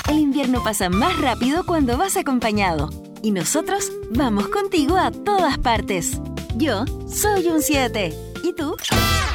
El invierno pasa más rápido cuando vas acompañado. Y nosotros vamos contigo a todas partes. Yo soy un 7. ¿Y tú?